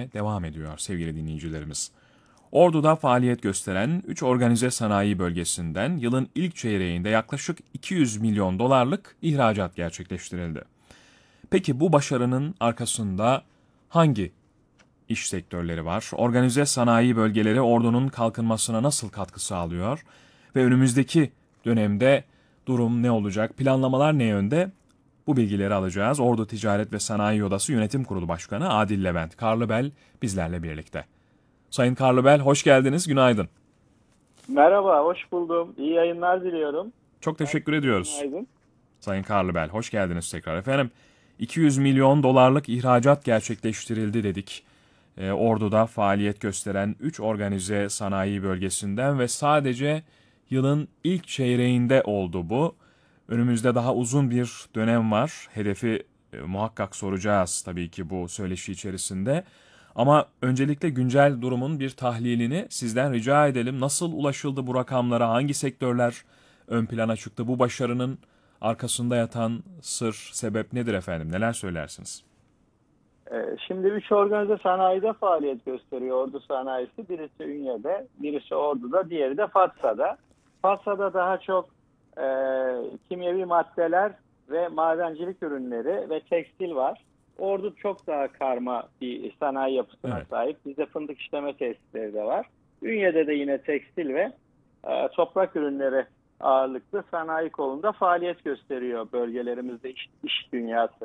gelmeye devam ediyor sevgili dinleyicilerimiz. Ordu'da faaliyet gösteren 3 organize sanayi bölgesinden yılın ilk çeyreğinde yaklaşık 200 milyon dolarlık ihracat gerçekleştirildi. Peki bu başarının arkasında hangi iş sektörleri var? Organize sanayi bölgeleri Ordu'nun kalkınmasına nasıl katkı sağlıyor? Ve önümüzdeki dönemde durum ne olacak? Planlamalar ne yönde? Bu bilgileri alacağız. Ordu Ticaret ve Sanayi Odası Yönetim Kurulu Başkanı Adil Levent Karlıbel bizlerle birlikte. Sayın Karlıbel hoş geldiniz, günaydın. Merhaba, hoş buldum. İyi yayınlar diliyorum. Çok teşekkür ediyoruz. Günaydın. Sayın Karlıbel hoş geldiniz tekrar. Efendim 200 milyon dolarlık ihracat gerçekleştirildi dedik. Ordu'da faaliyet gösteren 3 organize sanayi bölgesinden ve sadece yılın ilk çeyreğinde oldu bu. Önümüzde daha uzun bir dönem var. Hedefi muhakkak soracağız tabii ki bu söyleşi içerisinde. Ama öncelikle güncel durumun bir tahlilini sizden rica edelim. Nasıl ulaşıldı bu rakamlara? Hangi sektörler ön plana çıktı? Bu başarının arkasında yatan sır, sebep nedir efendim? Neler söylersiniz? Şimdi 3 organize sanayide faaliyet gösteriyor Ordu sanayisi. Birisi Ünye'de, birisi Ordu'da, diğeri de Fatsa'da. Fatsa'da daha çok kimyevi maddeler ve madencilik ürünleri ve tekstil var. Ordu çok daha karma bir sanayi yapısına sahip. Bizde fındık işleme tesisleri de var. Ünye'de de yine tekstil ve toprak ürünleri ağırlıklı sanayi kolunda faaliyet gösteriyor bölgelerimizde iş dünyası.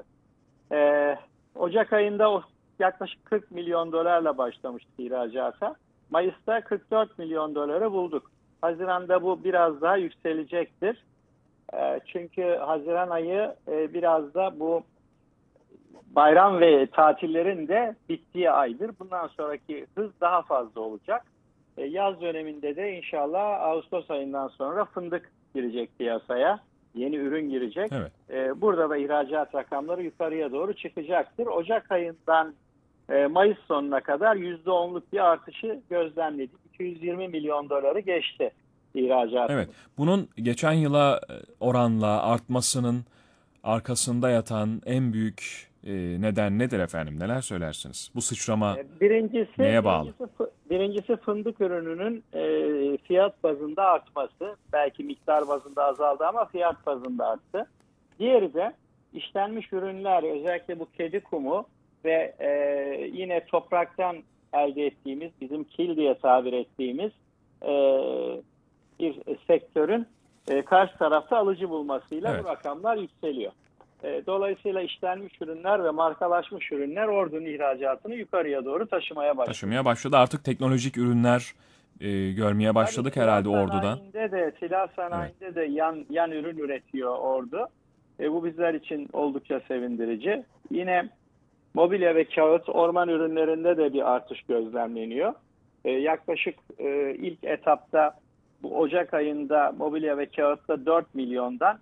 Ocak ayında yaklaşık 40 milyon dolarla başlamıştı ihracata. Mayıs'ta 44 milyon doları bulduk. Haziran'da bu biraz daha yükselecektir. Çünkü Haziran ayı biraz da bu bayram ve tatillerin de bittiği aydır. Bundan sonraki hız daha fazla olacak. Yaz döneminde de inşallah Ağustos ayından sonra fındık girecek piyasaya. Yeni ürün girecek. Evet. Burada da ihracat rakamları yukarıya doğru çıkacaktır. Ocak ayından Mayıs sonuna kadar %10'luk bir artışı gözlemledik. 220 milyon doları geçti ihracatımız. Evet. Bunun geçen yıla oranla artmasının arkasında yatan en büyük neden nedir efendim? Neler söylersiniz? Bu sıçrama neye bağlı? Birincisi fındık ürününün fiyat bazında artması. Belki miktar bazında azaldı ama fiyat bazında arttı. Diğeri de işlenmiş ürünler, özellikle bu kedi kumu ve yine topraktan elde ettiğimiz, bizim kil diye tabir ettiğimiz bir sektörün karşı tarafta alıcı bulmasıyla bu rakamlar yükseliyor. Dolayısıyla işlenmiş ürünler ve markalaşmış ürünler Ordu'nun ihracatını yukarıya doğru taşımaya başladı. Artık teknolojik ürünler görmeye başladık tabii herhalde Ordu'da. Silah sanayinde de yan ürün üretiyor Ordu. Bu bizler için oldukça sevindirici. Yine mobilya ve kağıt, orman ürünlerinde de bir artış gözlemleniyor. Yaklaşık ilk etapta bu Ocak ayında mobilya ve kağıtta 4 milyondan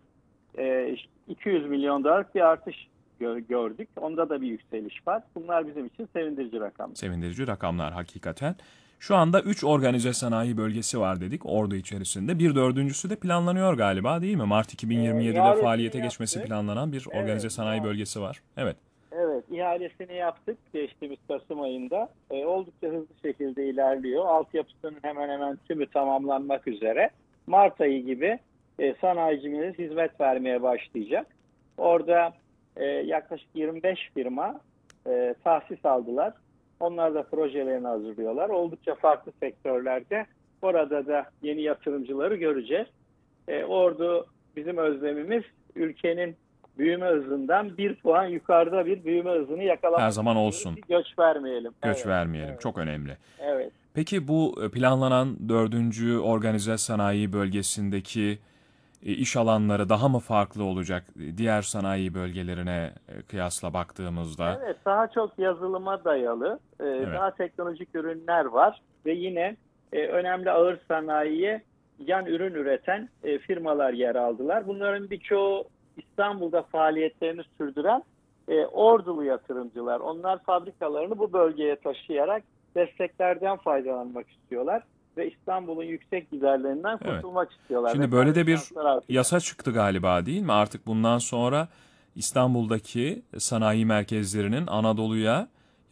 200 milyon dolarlık bir artış gördük. Onda da bir yükseliş var. Bunlar bizim için sevindirici rakamlar. Sevindirici rakamlar hakikaten. Şu anda 3 organize sanayi bölgesi var dedik Ordu içerisinde. Bir dördüncüsü de planlanıyor galiba değil mi? Mart 2027'de faaliyete geçmesi planlanan bir organize sanayi bölgesi var. Evet. Evet, ihalesini yaptık geçtiğimiz Kasım ayında. Oldukça hızlı şekilde ilerliyor. Altyapısının hemen hemen tümü tamamlanmak üzere. Mart ayı gibi sanayicimiz hizmet vermeye başlayacak. Orada yaklaşık 25 firma tahsis aldılar. Onlar da projelerini hazırlıyorlar. Oldukça farklı sektörlerde. Orada da yeni yatırımcıları göreceğiz. Ordu, bizim özlemimiz ülkenin büyüme hızından 1 puan yukarıda bir büyüme hızını yakalamak. Her zaman olsun. Göç vermeyelim. Göç vermeyelim. Evet. Çok önemli. Evet. Peki bu planlanan 4. organize sanayi bölgesindeki iş alanları daha mı farklı olacak diğer sanayi bölgelerine kıyasla baktığımızda? Evet, daha çok yazılıma dayalı, daha teknolojik ürünler var ve yine önemli ağır sanayiye yan ürün üreten firmalar yer aldılar. Bunların birçoğu İstanbul'da faaliyetlerini sürdüren Ordulu yatırımcılar. Onlar fabrikalarını bu bölgeye taşıyarak desteklerden faydalanmak istiyorlar ve İstanbul'un yüksek giderlerinden kurtulmak istiyorlar. Şimdi böyle de bir yasa çıktı galiba değil mi? Artık bundan sonra İstanbul'daki sanayi merkezlerinin Anadolu'ya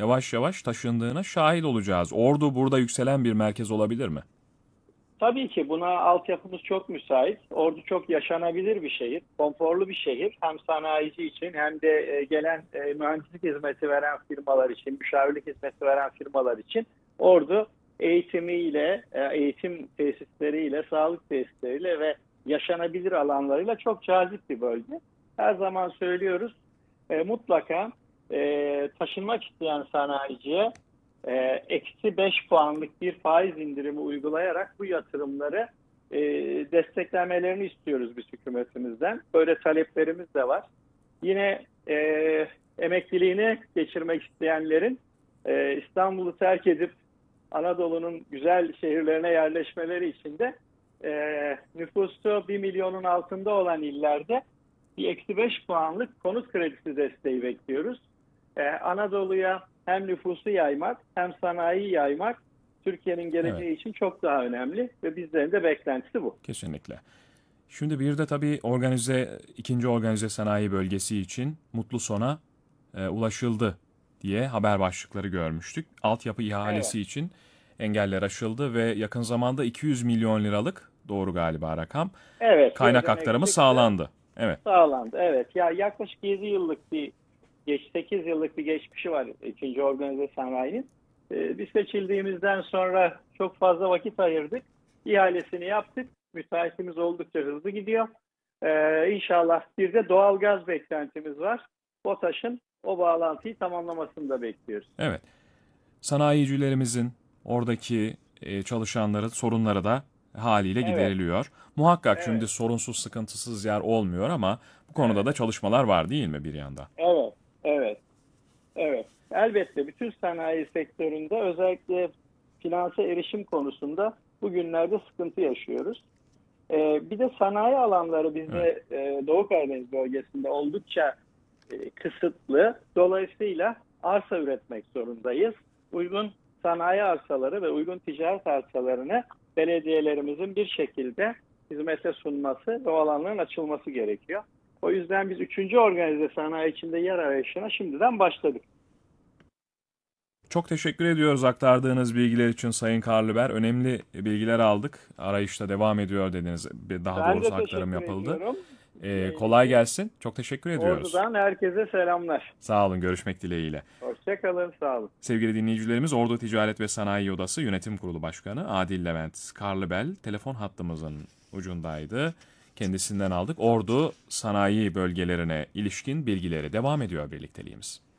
yavaş yavaş taşındığına şahit olacağız. Ordu burada yükselen bir merkez olabilir mi? Tabii ki buna altyapımız çok müsait. Ordu çok yaşanabilir bir şehir, konforlu bir şehir. Hem sanayici için hem de gelen mühendislik hizmeti veren firmalar için, müşavirlik hizmeti veren firmalar için Ordu eğitimiyle, eğitim tesisleriyle, sağlık tesisleriyle ve yaşanabilir alanlarıyla çok cazip bir bölge. Her zaman söylüyoruz, mutlaka taşınmak isteyen sanayiciye -5 puanlık bir faiz indirimi uygulayarak bu yatırımları desteklemelerini istiyoruz biz hükümetimizden. Böyle taleplerimiz de var. Yine emekliliğini geçirmek isteyenlerin İstanbul'u terk edip Anadolu'nun güzel şehirlerine yerleşmeleri için de nüfusu 1 milyonun altında olan illerde bir -5 puanlık konut kredisi desteği bekliyoruz. Anadolu'ya hem nüfusu yaymak hem sanayi yaymak Türkiye'nin geleceği Evet, için çok daha önemli ve bizlerin de beklentisi bu. kesinlikle. Şimdi bir de tabii ikinci organize sanayi bölgesi için mutlu sona ulaşıldı diye haber başlıkları görmüştük. Altyapı Evet, ihalesi için engeller aşıldı ve yakın zamanda 200 milyon liralık, doğru galiba rakam, evet bir kaynak ödenek aktarımı çıktı, sağlandı. Evet, sağlandı. Evet, ya yaklaşık 7 yıllık 8 yıllık bir geçmişi var ikinci organize sanayinin. Biz seçildiğimizden sonra çok fazla vakit ayırdık. İhalesini yaptık. Müteahhitimiz oldukça hızlı gidiyor. İnşallah bir de doğal gaz beklentimiz var. BOTAŞ'ın o bağlantıyı tamamlamasını da bekliyoruz. evet. Sanayicilerimizin, oradaki çalışanların sorunları da haliyle Evet, gideriliyor. Muhakkak şimdi evet, sorunsuz, sıkıntısız yer olmuyor ama bu konuda evet, da çalışmalar var değil mi bir yanda? evet, evet, evet. Elbette bütün sanayi sektöründe özellikle finanse erişim konusunda bugünlerde sıkıntı yaşıyoruz. Bir de sanayi alanları Evet, bizde Doğu Karadeniz bölgesinde oldukça kısıtlı. Dolayısıyla arsa üretmek zorundayız. Uygun sanayi arsaları ve uygun ticaret arsalarını belediyelerimizin bir şekilde hizmete sunması ve o alanların açılması gerekiyor. O yüzden biz 3. organize sanayi içinde yer arayışına şimdiden başladık. çok teşekkür ediyoruz aktardığınız bilgiler için Sayın Karlıber. Önemli bilgiler aldık. Arayışta devam ediyor dediniz. Daha Ben doğrusu de aktarım teşekkür yapıldı. ediyorum. Kolay Yayınımızı gelsin. Çok teşekkür ediyoruz. Ordu'dan herkese selamlar. Sağ olun. Görüşmek dileğiyle. Hoşçakalın, sağ olun. Sevgili dinleyicilerimiz, Ordu Ticaret ve Sanayi Odası Yönetim Kurulu Başkanı Adil Levent Karlıbel telefon hattımızın ucundaydı. Kendisinden aldık. Ordu sanayi bölgelerine ilişkin bilgileri devam ediyor birlikteliğimiz.